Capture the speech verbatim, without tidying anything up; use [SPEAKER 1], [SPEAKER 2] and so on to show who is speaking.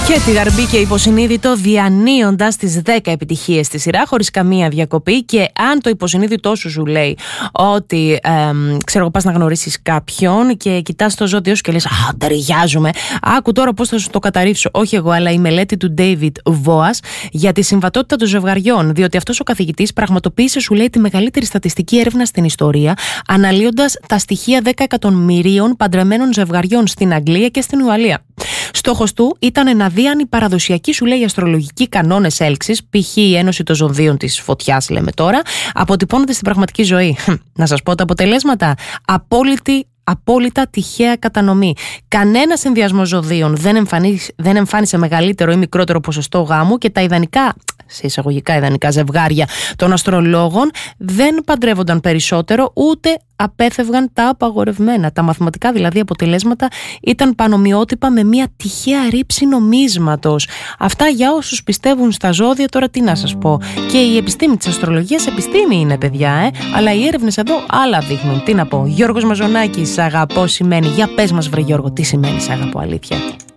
[SPEAKER 1] Και τη γαρμπή και υποσυνείδητο διανύοντας τις δέκα επιτυχίες στη σειρά χωρίς καμία διακοπή. Και αν το υποσυνείδητό σου σου λέει ότι ε, ξέρω πας να γνωρίσεις κάποιον και κοιτάς το ζώδιο σου και λες «Α, ταιριάζουμε», άκου τώρα πώς θα σου το καταρρίψω. Όχι εγώ, αλλά η μελέτη του David Voas για τη συμβατότητα των ζευγαριών. Διότι αυτός ο καθηγητής πραγματοποίησε, σου λέει, τη μεγαλύτερη στατιστική έρευνα στην ιστορία, αναλύοντας τα στοιχεία δέκα εκατομμυρίων παντρεμένων ζευγαριών στην Αγγλία και στην Ουαλία. Στόχος του ήταν να δει αν οι παραδοσιακοί, σου λέει, αστρολογικοί κανόνες έλξης, π.χ. η ένωση των ζωδίων της φωτιάς, λέμε τώρα, αποτυπώνονται στην πραγματική ζωή. Να σας πω τα αποτελέσματα. Απόλυτη Απόλυτα τυχαία κατανομή. Κανένα συνδυασμό ζωδίων δεν, εμφανίσε, δεν εμφάνισε μεγαλύτερο ή μικρότερο ποσοστό γάμου και τα ιδανικά, σε εισαγωγικά ιδανικά ζευγάρια των αστρολόγων δεν παντρεύονταν περισσότερο ούτε απέφευγαν τα απαγορευμένα. Τα μαθηματικά δηλαδή αποτελέσματα ήταν πανομοιότυπα με μια τυχαία ρήψη νομίσματος. Αυτά για όσους πιστεύουν στα ζώδια, τώρα τι να σας πω. Και η επιστήμη της αστρολογίας επιστήμη είναι, παιδιά, ε? Αλλά οι έρευνες εδώ άλλα δείχνουν. Τι να πω. Γιώργος Μαζονάκης, αγαπώ σημαίνει. Για πες μας, βρε Γιώργο, τι σημαίνει σ' αγαπώ, αλήθεια.